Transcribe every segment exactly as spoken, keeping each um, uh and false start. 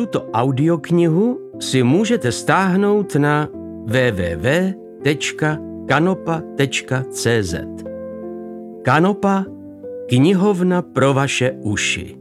Tuto audioknihu si můžete stáhnout na w w w tečka kanopa tečka c z. Kanopa, knihovna pro vaše uši.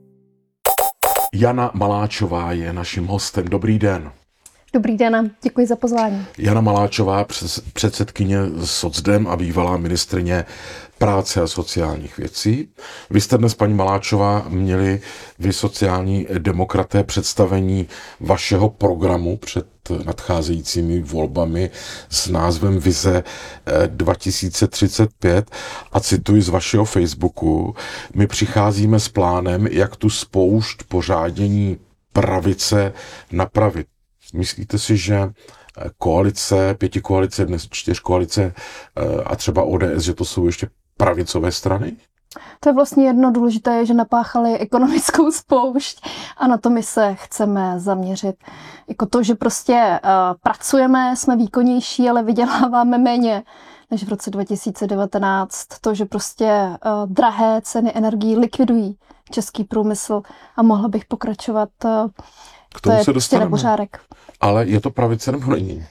Jana Maláčová je naším hostem. Dobrý den. Dobrý den, děkuji za pozvání. Jana Maláčová, předsedkyně Socdem a bývalá ministryně práce a sociálních věcí. Vy jste dnes, paní Maláčová, měli vy sociální demokraté představení vašeho programu před nadcházejícími volbami s názvem Vize dva tisíce třicet pět a cituji z vašeho Facebooku: my přicházíme s plánem, jak tu spoušť pořádění pravice napravit. Myslíte si, že koalice, pětikoalice, dnes čtyřkoalice a třeba O D S, že to jsou ještě pravicové strany? To je vlastně jedno důležité, že napáchali ekonomickou spoušť a na to my se chceme zaměřit. Jako to, že prostě uh, pracujeme, jsme výkonnější, ale vyděláváme méně než v roce dva tisíce devatenáct. To, že prostě uh, drahé ceny energií likvidují český průmysl a mohla bych pokračovat. Uh, K tomu to je se prostě dostaneme. nepořádek. Ale je to pravice nebo není?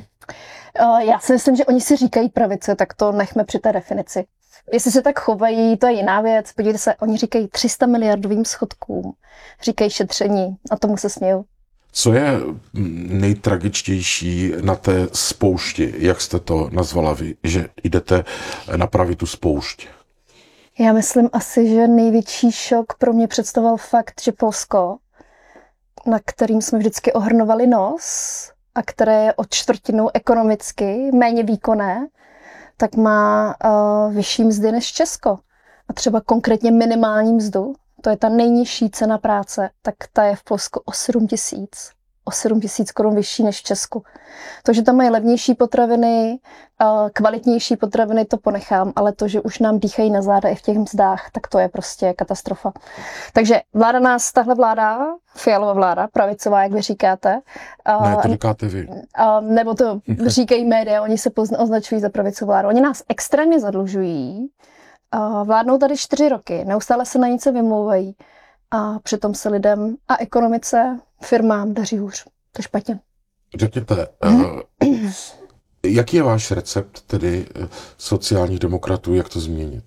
Já si myslím, že oni si říkají pravice, tak to nechme při té definici. Jestli se tak chovají, to je jiná věc. Podívejte se, oni říkají tři sta miliardovým schodkům, říkají šetření a tomu se smějou. Co je nejtragičtější na té spoušti, jak jste to nazvala vy, že jdete napravit tu spoušť? Já myslím asi, že největší šok pro mě představoval fakt, že Polsko, na kterým jsme vždycky ohrnovali nos a které je o čtvrtinu ekonomicky méně výkonné, tak má uh, vyšší mzdy než Česko. A třeba konkrétně minimální mzdu, to je ta nejnižší cena práce, tak ta je v Polsku o sedm tisíc. O sedm tisíc korun vyšší než v Česku. To, že tam mají levnější potraviny, kvalitnější potraviny, to ponechám, ale to, že už nám dýchají na záda i v těch mzdách, tak to je prostě katastrofa. Takže vláda nás, tahle vláda, Fialova vláda, pravicová, jak vy říkáte. Ne, to říkáte vy. Nebo to říkají média, oni se pozna, označují za pravicovou vládu. Oni nás extrémně zadlužují, vládnou tady čtyři roky, neustále se na něco vymlouvají a přitom se lidem a ekonomice, firmám daří hůř. To je špatně. Řekněte, uh, jaký je váš recept tedy sociálních demokratů, jak to změnit?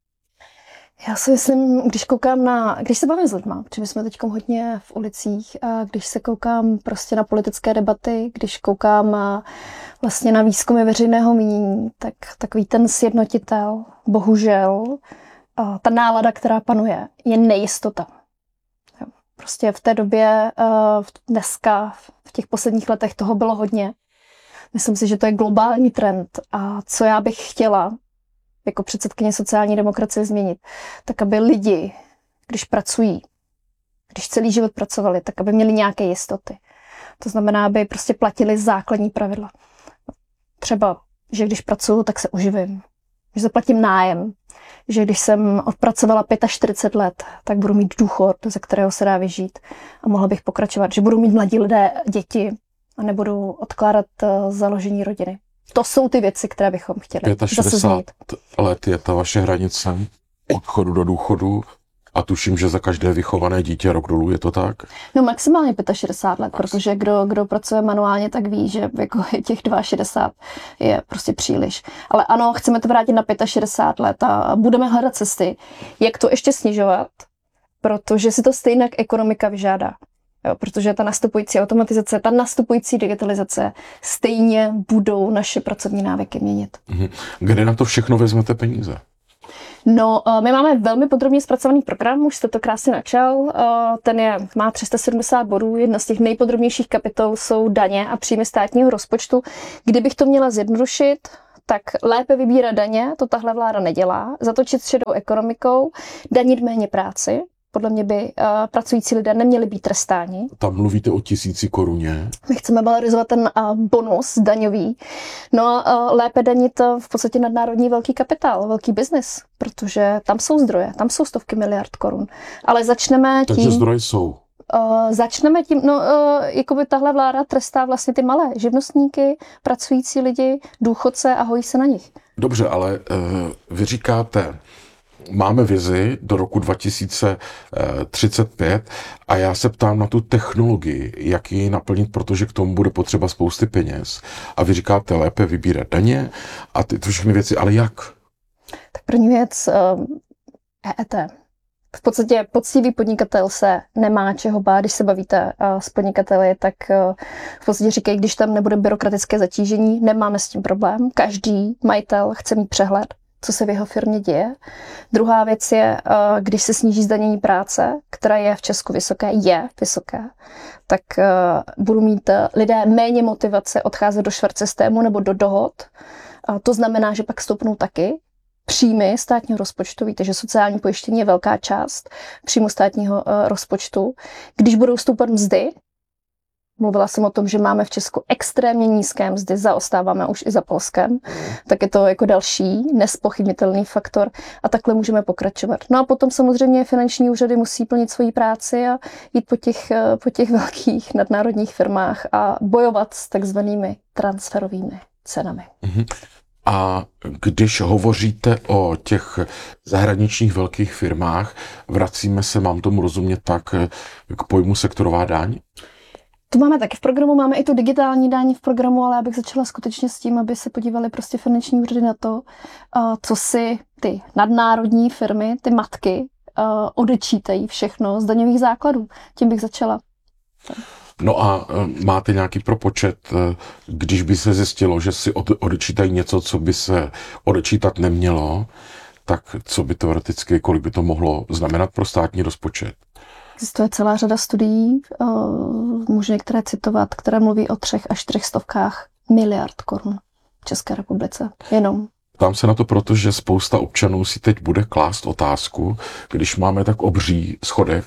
Já si myslím, když koukám na, když se bavím s lidma, protože my jsme teď hodně v ulicích, a když se koukám prostě na politické debaty, když koukám vlastně na výzkumy veřejného mínění, tak takový ten sjednotitel, bohužel, ta nálada, která panuje, je nejistota. Prostě v té době, dneska, v těch posledních letech toho bylo hodně. Myslím si, že to je globální trend a co já bych chtěla jako předsedkyně sociální demokracie změnit, tak aby lidi, když pracují, když celý život pracovali, tak aby měli nějaké jistoty. To znamená, aby prostě platili základní pravidla. Třeba, že když pracuju, tak se uživím, že zaplatím nájem, že když jsem odpracovala čtyřicet pět let, tak budu mít důchod, ze kterého se dá vyžít a mohla bych pokračovat, že budou mít mladí lidé děti a nebudou odkládat založení rodiny. To jsou ty věci, které bychom chtěli šedesát pět let je ta vaše hranice odchodu do důchodu a tuším, že za každé vychované dítě rok dolů, je to tak? No maximálně šedesát pět let, protože kdo, kdo pracuje manuálně, tak ví, že jako těch šedesát dva je prostě příliš. Ale ano, chceme to vrátit na šedesát pět let a budeme hledat cesty, jak to ještě snižovat, protože si to stejně ekonomika vyžádá. Jo, protože ta nastupující automatizace, ta nastupující digitalizace stejně budou naše pracovní návyky měnit. Kde na to všechno vezmete peníze? No, my máme velmi podrobně zpracovaný program, už jste to krásně načal. Ten je, má tři sta sedmdesát bodů, jedna z těch nejpodrobnějších kapitol jsou daně a příjmy státního rozpočtu. Kdybych to měla zjednodušit, tak lépe vybírat daně, to tahle vláda nedělá, zatočit s šedou ekonomikou, danit méně práci. Podle mě by uh, pracující lidé neměli být trestáni. Tam mluvíte o tisíci koruně. My chceme valorizovat ten uh, bonus daňový. No a uh, lépe danit uh, v podstatě nadnárodní velký kapitál, velký biznis, protože tam jsou zdroje, tam jsou stovky miliard korun. Ale začneme tím... Takže zdroje jsou. Uh, začneme tím, no uh, jakoby tahle vláda trestá vlastně ty malé živnostníky, pracující lidi, důchodce a hojí se na nich. Dobře, ale uh, vy říkáte, máme vizi do roku dva tisíce třicet pět a já se ptám na tu technologii, jak ji naplnit, protože k tomu bude potřeba spousty peněz. A vy říkáte lépe vybírat daně a ty to všechny věci, ale jak? Tak první věc, E E T. V podstatě poctivý podnikatel se nemá čeho bát, když se bavíte s podnikateli, tak v podstatě říkají, když tam nebude byrokratické zatížení, nemáme s tím problém. Každý majitel chce mít přehled, co se v jeho firmě děje. Druhá věc je, když se sníží zdanění práce, která je v Česku vysoké, je vysoké, tak budou mít lidé méně motivace odcházet do švart systému nebo do dohod. To znamená, že pak stoupnou taky příjmy státního rozpočtu. Víte, že sociální pojištění je velká část příjmu státního rozpočtu. Když budou stoupat mzdy, mluvila jsem o tom, že máme v Česku extrémně nízké mzdy, zaostáváme už i za Polskem, mm. tak je to jako další nespochybnitelný faktor a takhle můžeme pokračovat. No a potom samozřejmě finanční úřady musí plnit svoji práci a jít po těch, po těch velkých nadnárodních firmách a bojovat s takzvanými transferovými cenami. Mm-hmm. A když hovoříte o těch zahraničních velkých firmách, vracíme se, mám tomu rozumět tak, k pojmu sektorová daň? To máme taky v programu, máme i tu digitální daň v programu, ale já bych začala skutečně s tím, aby se podívali prostě finanční úřady na to, co si ty nadnárodní firmy, ty matky, odečítají všechno z daňových základů. Tím bych začala. No a máte nějaký propočet, když by se zjistilo, že si odečítají něco, co by se odečítat nemělo, tak co by teoreticky, kolik by to mohlo znamenat pro státní rozpočet? Existuje celá řada studií, můžu některé citovat, které mluví o třech až čtyřech stovkách miliard korun v České republice. Jenom. Ptám se na to, protože spousta občanů si teď bude klást otázku, když máme tak obří schodek,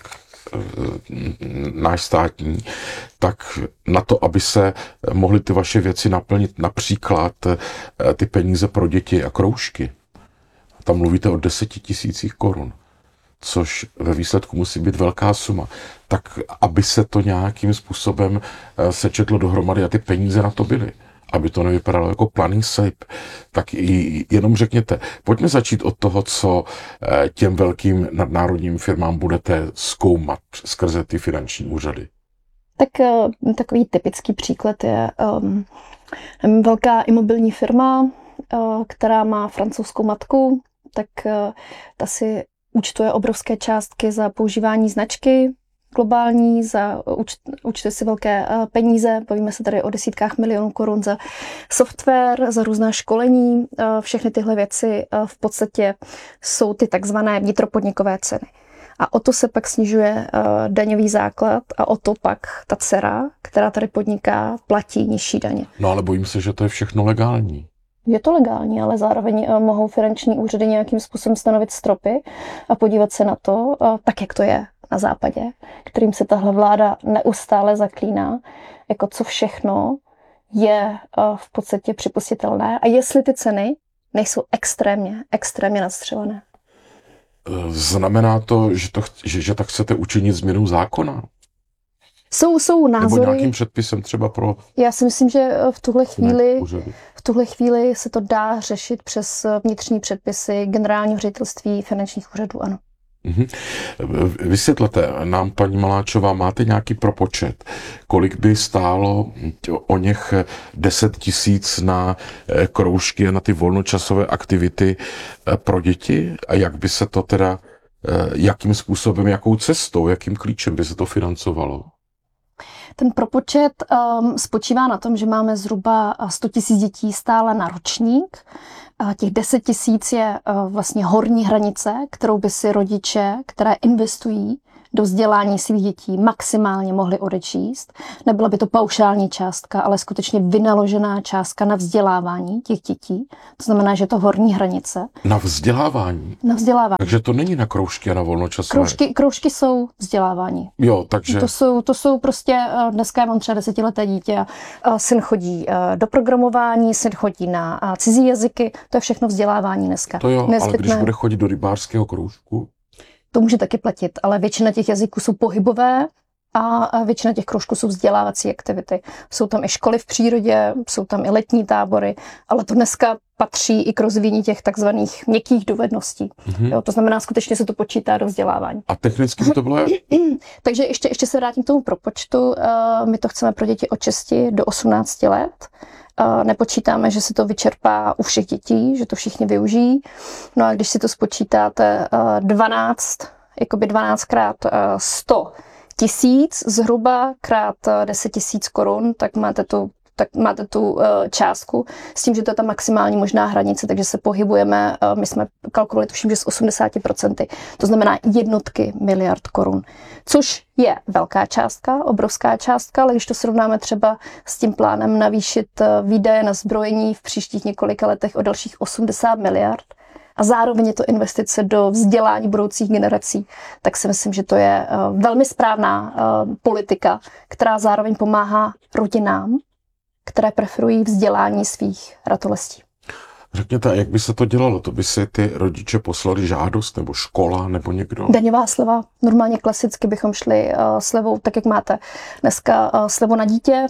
náš státní, tak na to, aby se mohly ty vaše věci naplnit, například ty peníze pro děti a kroužky. Tam mluvíte o deseti tisících korun, což ve výsledku musí být velká suma. Tak aby se to nějakým způsobem sečetlo dohromady a ty peníze na to byly, aby to nevypadalo jako planý slib, tak i jenom řekněte, pojďme začít od toho, co těm velkým nadnárodním firmám budete zkoumat skrze ty finanční úřady. Tak takový typický příklad je um, velká imobilní firma, uh, která má francouzskou matku, tak uh, ta si účtuje obrovské částky za používání značky globální, za účtuje si velké peníze, bavíme se tady o desítkách milionů korun za software, za různá školení, všechny tyhle věci v podstatě jsou ty takzvané vnitropodnikové ceny. A o to se pak snižuje daňový základ a o to pak ta dcera, která tady podniká, platí nižší daně. No ale bojím se, že to je všechno legální. Je to legální, ale zároveň mohou finanční úřady nějakým způsobem stanovit stropy a podívat se na to, tak jak to je na západě, kterým se tahle vláda neustále zaklíná, jako co všechno je v podstatě připustitelné a jestli ty ceny nejsou extrémně, extrémně nadstřelené. Znamená to, že, to, že, že tak chcete učinit změnu zákona? Jsou, jsou názory. Nebo nějakým předpisem třeba pro... Já si myslím, že v tuhle chvíli, v tuhle chvíli se to dá řešit přes vnitřní předpisy Generálního ředitelství finančních úřadů, ano. Mm-hmm. Vysvětlete nám, paní Maláčová, máte nějaký propočet, kolik by stálo o něch deset tisíc na kroužky a na ty volnočasové aktivity pro děti a jak by se to teda, jakým způsobem, jakou cestou, jakým klíčem by se to financovalo? Ten propočet um, spočívá na tom, že máme zhruba sto tisíc dětí stále na ročník. A těch deset tisíc je uh, vlastně horní hranice, kterou by si rodiče, které investují do vzdělání svých dětí, maximálně mohli odečíst. Nebyla by to paušální částka, ale skutečně vynaložená částka na vzdělávání těch dětí. To znamená, že to horní hranice. Na vzdělávání? Na vzdělávání. Takže to není na kroužky a na volnočasové? Kroužky, kroužky jsou vzdělávání. Jo, takže... To jsou, to jsou prostě, dneska já mám třeba desetileté dítě a syn chodí do programování, syn chodí na cizí jazyky, to je všechno vzdělávání dneska. To jo, Nezbytné... ale když bude chodit do rybářského kroužku? To může taky platit, ale většina těch jazyků jsou pohybové A většina těch kroužků jsou vzdělávací aktivity. Jsou tam i školy v přírodě, jsou tam i letní tábory, ale to dneska patří i k rozvíjení těch takzvaných měkkých dovedností. Mm-hmm. Jo, to znamená, skutečně se to počítá do vzdělávání. A technicky by to bylo? Takže ještě, ještě se vrátím k tomu propočtu. My to chceme pro děti od šesti do osmnácti let. Nepočítáme, že se to vyčerpá u všech dětí, že to všichni využijí. No a když si to spočítáte dvanáct, jakoby dvanáct krát sto tisíc, zhruba krát deset tisíc korun, tak máte tu, tak máte tu uh, částku s tím, že to je ta maximální možná hranice, takže se pohybujeme, uh, my jsme kalkulovali tuším, že z osmdesát procent, to znamená jednotky miliard korun, což je velká částka, obrovská částka, ale když to srovnáme třeba s tím plánem navýšit uh, výdaje na zbrojení v příštích několika letech o dalších osmdesát miliard, a zároveň je to investice do vzdělání budoucích generací, tak si myslím, že to je uh, velmi správná uh, politika, která zároveň pomáhá rodinám, které preferují vzdělání svých ratolestí. Řekněte, jak by se to dělalo? To by si ty rodiče poslali žádost, nebo škola, nebo někdo? Daňová sleva. Normálně klasicky bychom šli uh, slevou, tak jak máte dneska uh, slevu na dítě,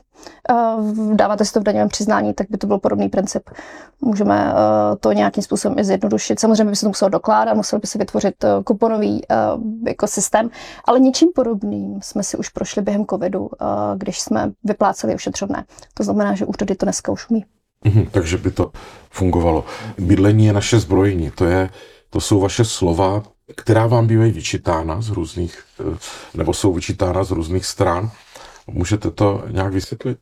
uh, dáváte si to v daňovém přiznání, tak by to byl podobný princip. Můžeme uh, to nějakým způsobem i zjednodušit. Samozřejmě by se to muselo dokládat, musel by se vytvořit uh, kuponový uh, jako systém, ale něčím podobným jsme si už prošli během covidu, uh, když jsme vypláceli ošetřovné. To znamená, že úřady to dneska už umí. Mhm, takže by to fungovalo. Bydlení je naše zbrojení, to, je, to jsou vaše slova, která vám bývají vyčítána z různých, nebo jsou vyčítána z různých stran. Můžete to nějak vysvětlit?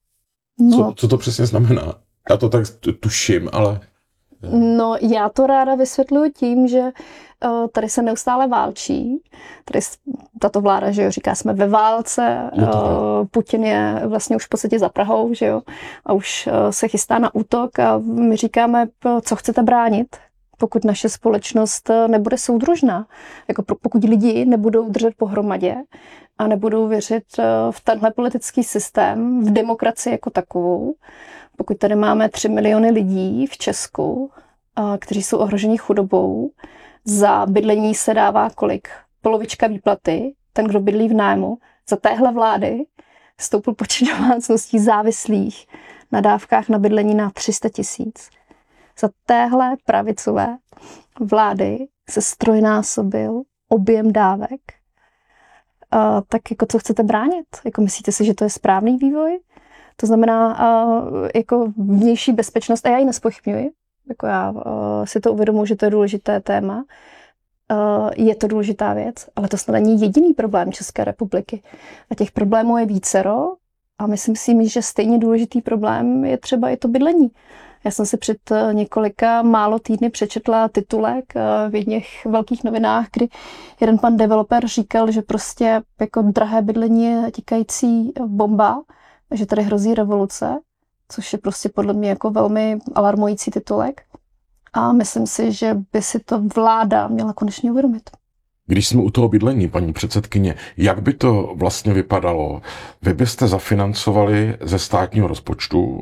No. Co, co to přesně znamená? Já to tak tuším, ale... No, já to ráda vysvětluji tím, že uh, tady se neustále válčí. Tady tato vláda, že jo, říká, jsme ve válce, uh, Putin je vlastně už v podstatě za Prahou, že jo, a už uh, se chystá na útok a my říkáme, co chcete bránit, pokud naše společnost nebude soudružná. Jako pokud lidi nebudou držet pohromadě a nebudou věřit uh, v tenhle politický systém, v demokracii jako takovou. Pokud tady máme tři miliony lidí v Česku, kteří jsou ohroženi chudobou, za bydlení se dává kolik? Polovička výplaty, ten, kdo bydlí v nájmu. Za téhle vlády stoupl počet domácností závislých na dávkách na bydlení na tři sta tisíc. Za téhle pravicové vlády se strojnásobil objem dávek. A tak jako co chcete bránit? Jako myslíte si, že to je správný vývoj? To znamená uh, jako vnější bezpečnost, a já ji nezpochybňuji, jako já uh, si to uvědomuji, že to je důležité téma, uh, je to důležitá věc, ale to snad není jediný problém České republiky. A těch problémů je vícero a myslím si, že stejně důležitý problém je třeba i to bydlení. Já jsem si před několika málo týdny přečetla titulek v jedných velkých novinách, kdy jeden pan developer říkal, že prostě jako drahé bydlení je tikající bomba, že tady hrozí revoluce, což je prostě podle mě jako velmi alarmující titulek. A myslím si, že by si to vláda měla konečně uvědomit. Když jsme u toho bydlení, paní předsedkyně, jak by to vlastně vypadalo? Vy byste zafinancovali ze státního rozpočtu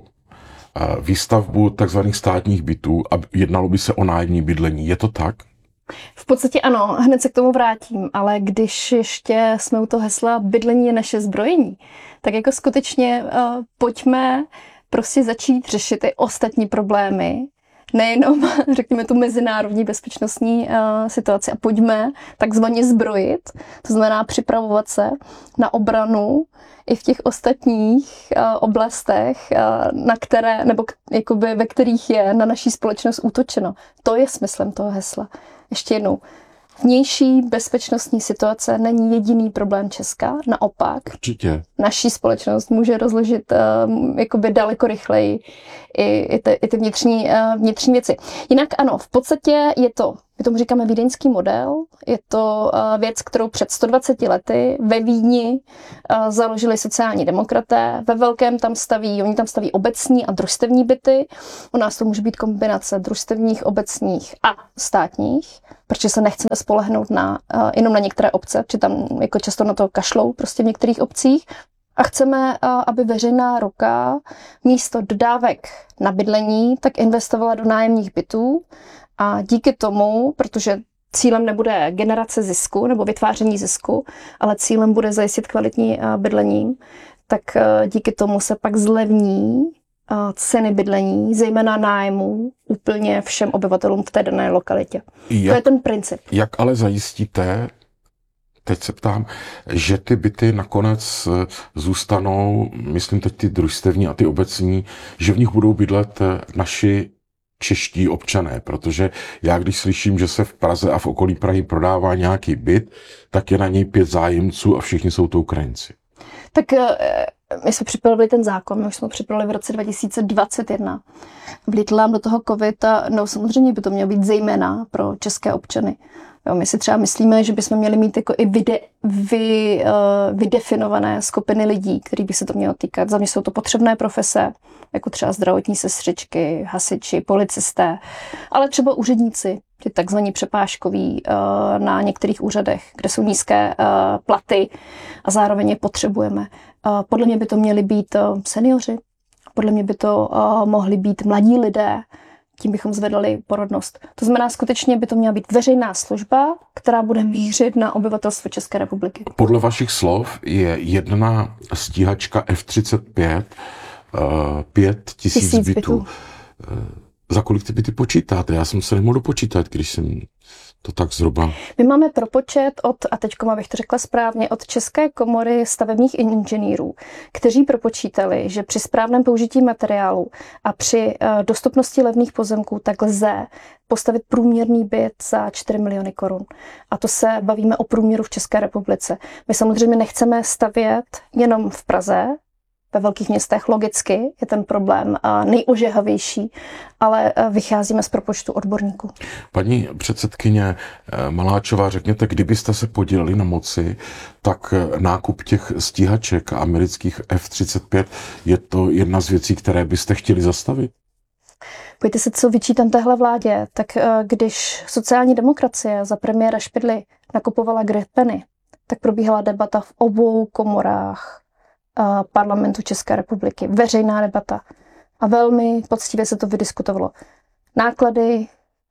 výstavbu takzvaných státních bytů a jednalo by se o nájemní bydlení. Je to tak? V podstatě ano, hned se k tomu vrátím, ale když ještě jsme u toho hesla bydlení je naše zbrojení, tak jako skutečně uh, pojďme prostě začít řešit i ostatní problémy, nejenom, řekněme, tu mezinárodní bezpečnostní uh, situaci a pojďme takzvaně zbrojit, to znamená připravovat se na obranu i v těch ostatních uh, oblastech, uh, na které, nebo k, jakoby, ve kterých je na naší společnost útočeno. To je smyslem toho hesla. Ještě jednou. Vnější bezpečnostní situace není jediný problém Česka, naopak. Určitě. Naší společnost může rozložit uh, jakoby daleko rychleji i, i, ty, i ty vnitřní, uh, vnitřní věci. Jinak ano, v podstatě je to, my tomu říkáme vídeňský model, je to uh, věc, kterou před sto dvaceti lety ve Vídni uh, založili sociální demokraté, ve velkém tam staví, oni tam staví obecní a družstevní byty, u nás to může být kombinace družstevních, obecních a státních, protože se nechceme spolehnout na, uh, jenom na některé obce, protože tam jako často na to kašlou prostě v některých obcích. A chceme, uh, aby veřejná ruka místo dodávek na bydlení tak investovala do nájemních bytů. A díky tomu, protože cílem nebude generace zisku nebo vytváření zisku, ale cílem bude zajistit kvalitní bydlení, tak díky tomu se pak zlevní ceny bydlení, zejména nájmu, úplně všem obyvatelům v té dané lokalitě. Jak, to je ten princip. Jak ale zajistíte, teď se ptám, že ty byty nakonec zůstanou, myslím teď ty družstevní a ty obecní, že v nich budou bydlet naši čeští občané, protože já když slyším, že se v Praze a v okolí Prahy prodává nějaký byt, tak je na něj pět zájemců a všichni jsou to Ukrajinci. Tak my jsme připravili ten zákon, my už jsme připravili v roce dva tisíce dvacet jedna. Vlítl nám do toho covid a no samozřejmě by to mělo být zejména pro české občany. Jo, my si třeba myslíme, že bychom měli mít jako i vide, vy, uh, vydefinované skupiny lidí, který by se to mělo týkat. Za mě jsou to potřebné profese, jako třeba zdravotní sestřičky, hasiči, policisté, ale třeba úředníci, ty takzvaní přepážkoví uh, na některých úřadech, kde jsou nízké uh, platy a zároveň je potřebujeme. Uh, podle mě by to měli být uh, seniori, podle mě by to uh, mohli být mladí lidé, tím bychom zvedali porodnost. To znamená, skutečně by to měla být veřejná služba, která bude mířit na obyvatelstvo České republiky. Podle vašich slov je jedna stíhačka F třicet pět uh, pět tisíc bytů. bytů. Uh, za kolik ty byty počítáte? Já jsem se nemohl dopočítat, když jsem to tak zhruba. My máme propočet od, a teďko abych to řekla správně, od České komory stavebních inženýrů, kteří propočítali, že při správném použití materiálu a při uh, dostupnosti levných pozemků tak lze postavit průměrný byt za čtyři miliony korun. A to se bavíme o průměru v České republice. My samozřejmě nechceme stavět jenom v Praze, ve velkých městech logicky je ten problém nejožehavější, ale vycházíme z propočtu odborníků. Paní předsedkyně Maláčová, řekněte, kdybyste se podíleli na moci, tak nákup těch stíhaček amerických F třicet pět je to jedna z věcí, které byste chtěli zastavit? Pojďte se, co vyčítám téhle vládě, tak když sociální demokracie za premiéra Špidly nakupovala gripeny, tak probíhala debata v obou komorách parlamentu České republiky. Veřejná debata. A velmi poctivě se to vydiskutovalo. Náklady,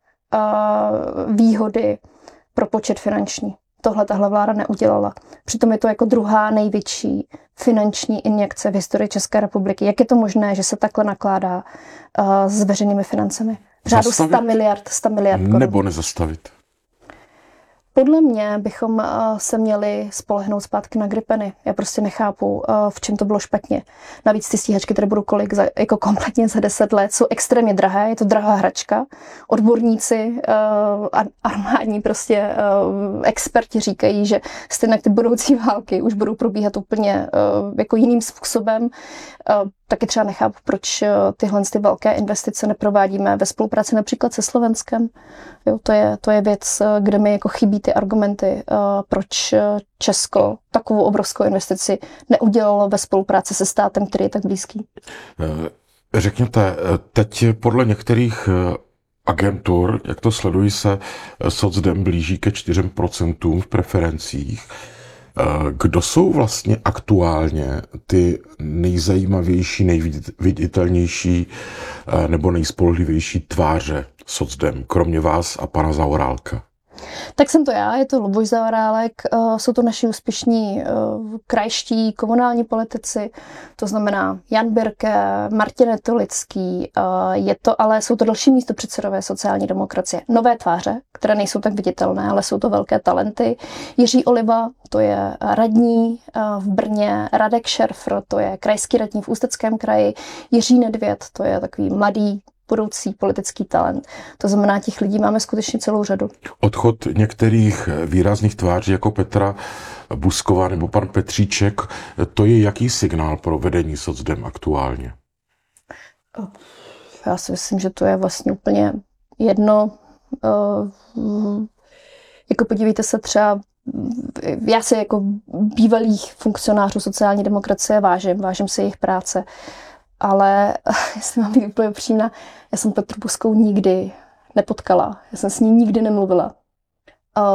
výhody, propočet finanční. Tohle tahle vláda neudělala. Přitom je to jako druhá největší finanční injekce v historii České republiky. Jak je to možné, že se takhle nakládá s veřejnými financemi? V řádu sto miliard, sto miliard korun. Nebo nezastavit? Podle mě bychom se měli spolehnout zpátky na gripeny. Já prostě nechápu, v čem to bylo špatně. Navíc ty stíhačky, které budou kolik za, jako kompletně za deset let, jsou extrémně drahé, je to drahá hračka. Odborníci, armádní prostě experti říkají, že stejně ty budoucí války už budou probíhat úplně jako jiným způsobem. Taky třeba nechápu, proč tyhle ty velké investice neprovádíme ve spolupráci například se Slovenskem. Jo, to je, to je věc, kde mi jako chybí ty argumenty, proč Česko takovou obrovskou investici neudělalo ve spolupráci se státem, který je tak blízký. Řekněte, teď podle některých agentur, jak to sledují, se socdem blíží ke čtyřem procentům v preferencích. Kdo jsou vlastně aktuálně ty nejzajímavější, nejviditelnější nebo nejspolehlivější tváře socdem, kromě vás a pana Zaorálka? Tak jsem to já, je to Luboš Zaorálek, jsou to naši úspěšní krajští komunální politici, to znamená Jan Birke, Martin Netolický, je to, ale jsou to další místopředsedové sociální demokracie. Nové tváře, které nejsou tak viditelné, ale jsou to velké talenty. Jiří Oliva, to je radní v Brně, Radek Šerfr, to je krajský radní v Ústeckém kraji, Jiří Nedvěd, to je takový mladý budoucí politický talent. To znamená, těch lidí máme skutečně celou řadu. Odchod některých výrazných tváří jako Petra Buzková nebo pan Petříček, to je jaký signál pro vedení socdem aktuálně? Já si myslím, že to je vlastně úplně jedno. Jako podívejte se třeba, já si jako bývalých funkcionářů sociální demokracie vážím, vážím si jejich práce. Ale jestli mám být úplně upřímná, já jsem Petru Buzkovou nikdy nepotkala. Já jsem s ní nikdy nemluvila.